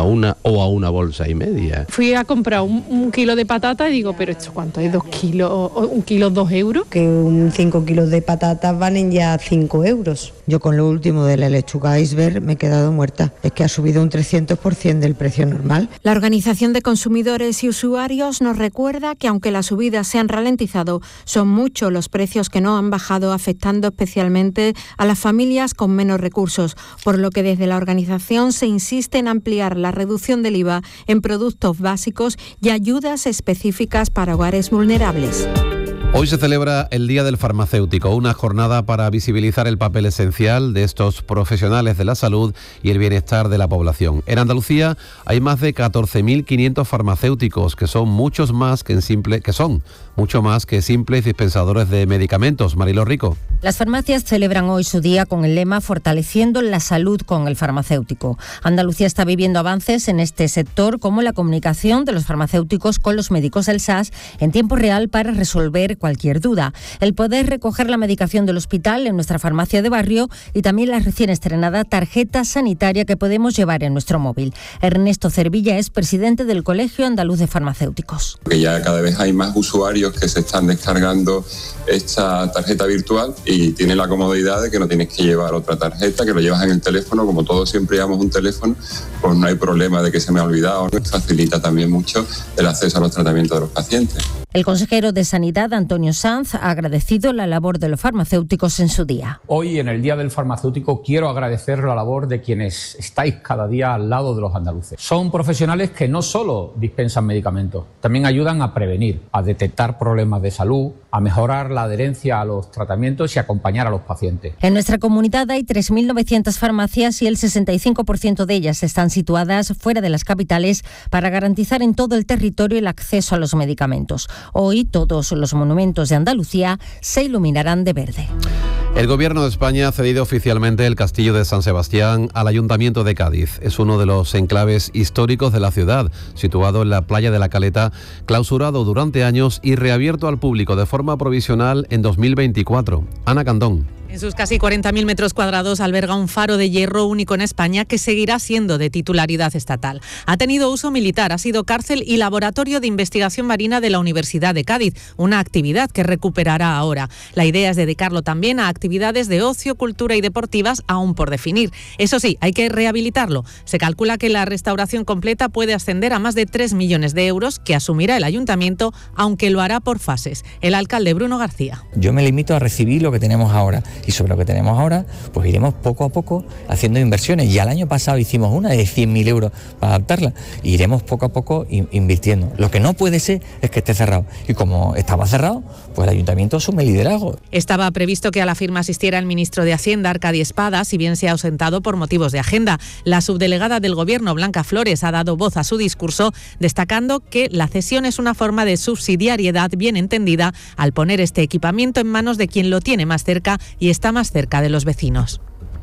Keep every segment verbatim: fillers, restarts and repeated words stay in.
una o a una bolsa y media. Fui a comprar un, un kilo de patata y digo, ¿pero esto cuánto es? ¿Dos kilos? ¿O un kilo dos euros? Que un cinco kilos de patatas valen ya cinco euros. Yo con lo último de la lechuga iceberg me he quedado muerta. Es que ha subido un trescientos por ciento del precio normal. La Organización de Consumidores y Usuarios nos recuerda que aunque las subidas se han ralentizado, son muchos los precios que no han bajado, afectando especialmente a las familias con menos recursos, por lo que desde la organización se insiste en ampliar la reducción del I V A en productos básicos y ayudas específicas para hogares vulnerables. Hoy se celebra el Día del Farmacéutico, una jornada para visibilizar el papel esencial de estos profesionales de la salud y el bienestar de la población. En Andalucía hay más de catorce mil quinientos farmacéuticos, que son muchos más que en simple, que son mucho más que simples dispensadores de medicamentos. Mariló Rico. Las farmacias celebran hoy su día con el lema Fortaleciendo la salud con el farmacéutico. Andalucía está viviendo avances en este sector, como la comunicación de los farmacéuticos con los médicos del S A S en tiempo real para resolver cualquier duda. El poder recoger la medicación del hospital en nuestra farmacia de barrio y también la recién estrenada tarjeta sanitaria que podemos llevar en nuestro móvil. Ernesto Cervilla es presidente del Colegio Andaluz de Farmacéuticos. Que ya cada vez hay más usuarios que se están descargando esta tarjeta virtual y tienen la comodidad de que no tienes que llevar otra tarjeta, que lo llevas en el teléfono. Como todos siempre llevamos un teléfono, pues no hay problema de que se me ha olvidado. Facilita también mucho el acceso a los tratamientos de los pacientes. El consejero de Sanidad, Antonio Sanz, ha agradecido la labor de los farmacéuticos en su día. Hoy, en el Día del Farmacéutico, quiero agradecer la labor de quienes estáis cada día al lado de los andaluces. Son profesionales que no solo dispensan medicamentos, también ayudan a prevenir, a detectar problemas de salud, a mejorar la adherencia a los tratamientos y acompañar a los pacientes. En nuestra comunidad hay tres mil novecientas farmacias y el sesenta y cinco por ciento de ellas están situadas fuera de las capitales para garantizar en todo el territorio el acceso a los medicamentos. Hoy todos los monumentos de Andalucía se iluminarán de verde. El Gobierno de España ha cedido oficialmente el Castillo de San Sebastián al Ayuntamiento de Cádiz. Es uno de los enclaves históricos de la ciudad, situado en la playa de la Caleta, clausurado durante años y reabierto al público de forma provisional en dos mil veinticuatro. Ana Candón. En sus casi cuarenta mil metros cuadrados alberga un faro de hierro único en España que seguirá siendo de titularidad estatal. Ha tenido uso militar, ha sido cárcel y laboratorio de investigación marina de la Universidad de Cádiz, una actividad que recuperará ahora. La idea es dedicarlo también a actividades de ocio, cultura y deportivas aún por definir. Eso sí, hay que rehabilitarlo. Se calcula que la restauración completa puede ascender a más de tres millones de euros que asumirá el ayuntamiento, aunque lo hará por fases. El alcalde Bruno García. Yo me limito a recibir lo que tenemos ahora. Y sobre lo que tenemos ahora, pues iremos poco a poco haciendo inversiones. Ya el año pasado hicimos una de cien mil euros para adaptarla. E iremos poco a poco invirtiendo. Lo que no puede ser es que esté cerrado. Y como estaba cerrado, pues el ayuntamiento asume liderazgo. Estaba previsto que a la firma asistiera el ministro de Hacienda, Arcadi Espada, si bien se ha ausentado por motivos de agenda. La subdelegada del Gobierno, Blanca Flores, ha dado voz a su discurso, destacando que la cesión es una forma de subsidiariedad bien entendida al poner este equipamiento en manos de quien lo tiene más cerca y está más cerca de los vecinos.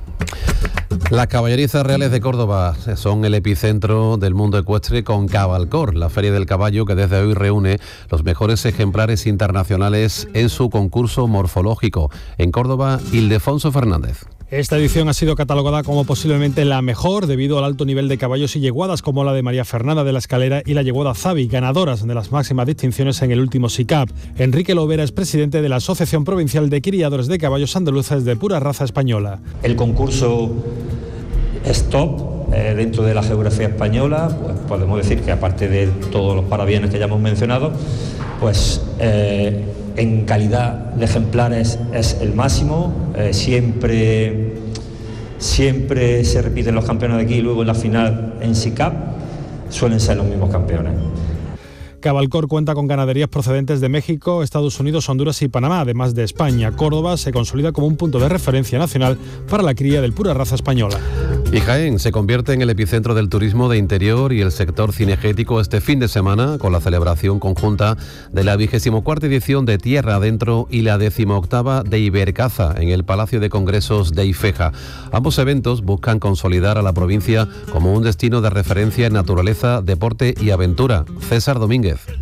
Las caballerizas reales de Córdoba son el epicentro del mundo ecuestre con Cabalcor, la feria del caballo que desde hoy reúne los mejores ejemplares internacionales en su concurso morfológico. En Córdoba, Ildefonso Fernández. Esta edición ha sido catalogada como posiblemente la mejor debido al alto nivel de caballos y yeguadas como la de María Fernanda de la Escalera y la yeguada Zabi, ganadoras de las máximas distinciones en el último S I C A P. Enrique Lovera es presidente de la Asociación Provincial de Criadores de Caballos Andaluces de pura raza española. El concurso es top eh, dentro de la geografía española, pues podemos decir que aparte de todos los parabienes que ya hemos mencionado, pues eh, en calidad de ejemplares es el máximo, eh, siempre, siempre se repiten los campeones de aquí y luego en la final en S I C A P suelen ser los mismos campeones. Cabalcor cuenta con ganaderías procedentes de México, Estados Unidos, Honduras y Panamá, además de España. Córdoba se consolida como un punto de referencia nacional para la cría del pura raza española. Y Jaén se convierte en el epicentro del turismo de interior y el sector cinegético este fin de semana con la celebración conjunta de la vigésima cuarta edición de Tierra Adentro y la decimoctava de Ibercaza en el Palacio de Congresos de Ifeja. Ambos eventos buscan consolidar a la provincia como un destino de referencia en naturaleza, deporte y aventura. César Domínguez.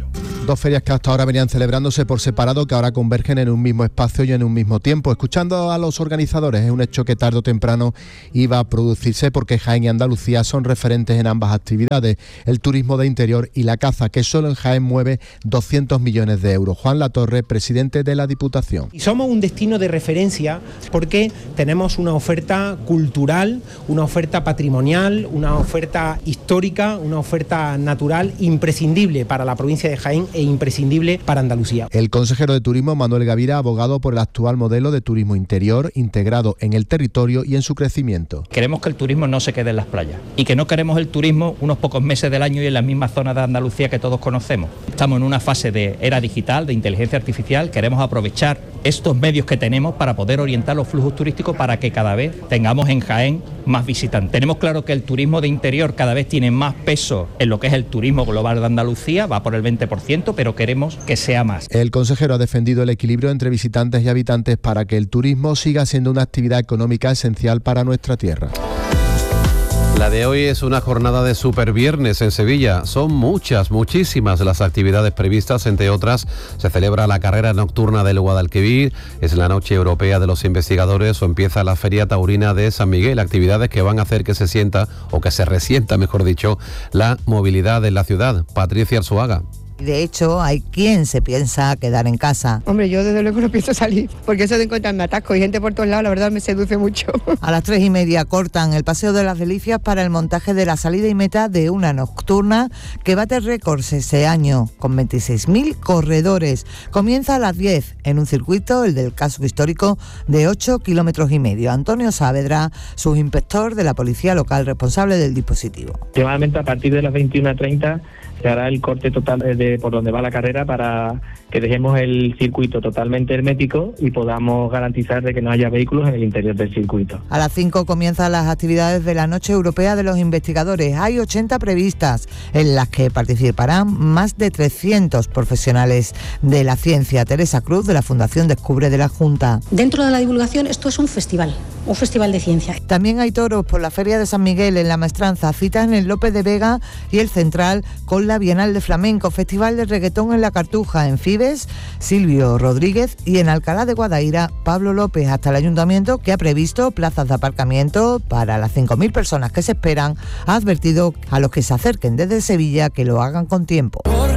Dos ferias que hasta ahora venían celebrándose por separado, que ahora convergen en un mismo espacio y en un mismo tiempo. Escuchando a los organizadores, es un hecho que tarde o temprano iba a producirse, porque Jaén y Andalucía son referentes en ambas actividades, el turismo de interior y la caza, que solo en Jaén mueve doscientos millones de euros. Juan Latorre, presidente de la Diputación. Y somos un destino de referencia porque tenemos una oferta cultural, una oferta patrimonial, una oferta histórica, una oferta natural imprescindible para la provincia de Jaén e imprescindible para Andalucía. El consejero de Turismo, Manuel Gavira, ha abogado por el actual modelo de turismo interior, integrado en el territorio y en su crecimiento. Queremos que el turismo no se quede en las playas y que no queremos el turismo unos pocos meses del año y en las mismas zonas de Andalucía que todos conocemos. Estamos en una fase de era digital, de inteligencia artificial, queremos aprovechar estos medios que tenemos para poder orientar los flujos turísticos para que cada vez tengamos en Jaén más visitantes. Tenemos claro que el turismo de interior cada vez tiene más peso en lo que es el turismo global de Andalucía, va por el veinte por ciento, pero queremos que sea más. El consejero ha defendido el equilibrio entre visitantes y habitantes para que el turismo siga siendo una actividad económica esencial para nuestra tierra. La de hoy es una jornada de superviernes en Sevilla. Son muchas, muchísimas las actividades previstas. Entre otras, se celebra la carrera nocturna del Guadalquivir, es la Noche Europea de los Investigadores o empieza la Feria Taurina de San Miguel. Actividades que van a hacer que se sienta, o que se resienta, mejor dicho, la movilidad en la ciudad. Patricia Arzuaga. De hecho, hay quien se piensa quedar en casa. Hombre, yo desde luego no pienso salir, porque eso de encontrarme atascos y gente por todos lados, la verdad me seduce mucho. A las tres y media cortan el Paseo de las Delicias para el montaje de la salida y meta de una nocturna que bate récords este año, con veintiséis mil corredores. Comienza a las diez en un circuito, el del casco histórico, de ocho kilómetros y medio. Antonio Saavedra, subinspector de la Policía Local responsable del dispositivo. Aproximadamente a partir de las veintiuna treinta se hará el corte total de por donde va la carrera para que dejemos el circuito totalmente hermético y podamos garantizar de que no haya vehículos en el interior del circuito. A las cinco comienzan las actividades de la Noche Europea de los Investigadores. Hay ochenta previstas, en las que participarán más de trescientos profesionales de la ciencia. Teresa Cruz, de la Fundación Descubre de la Junta. Dentro de la divulgación, esto es un festival, un festival de ciencia. También hay toros por la Feria de San Miguel en La Maestranza, citas en el López de Vega y el Central con la Bienal de Flamenco, Festival de Reggaetón en La Cartuja, en Fibes, Silvio Rodríguez, y en Alcalá de Guadaira, Pablo López. Hasta el Ayuntamiento, que ha previsto plazas de aparcamiento para las cinco mil personas que se esperan, ha advertido a los que se acerquen desde Sevilla que lo hagan con tiempo.